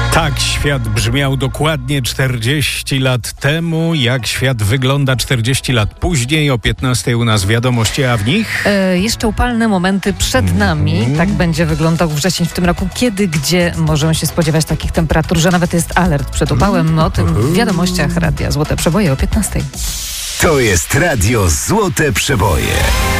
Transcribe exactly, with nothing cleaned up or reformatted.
Tak świat brzmiał dokładnie czterdzieści lat temu. Jak świat wygląda czterdzieści lat później? O piętnastej u nas wiadomości, a w nich? E, jeszcze upalne momenty przed nami. Mm. Tak będzie wyglądał wrzesień w tym roku. Kiedy, gdzie możemy się spodziewać takich temperatur, że nawet jest alert przed upałem. O tym w wiadomościach Radia Złote Przeboje o piętnastej. To jest Radio Złote Przeboje.